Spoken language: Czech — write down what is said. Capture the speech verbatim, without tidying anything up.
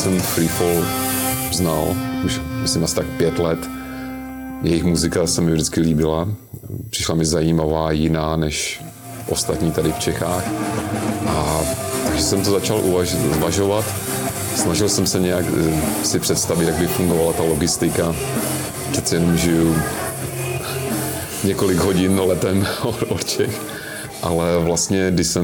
jsem Freefall znal už, myslím, asi tak pět let. Jejich muzika se mi vždycky líbila. Přišla mi zajímavá, jiná než ostatní tady v Čechách. A takže jsem to začal uvaž, uvažovat. Snažil jsem se nějak si představit, jak by fungovala ta logistika. Přece jenom žiju několik hodin letem od Čech. Ale vlastně, když jsem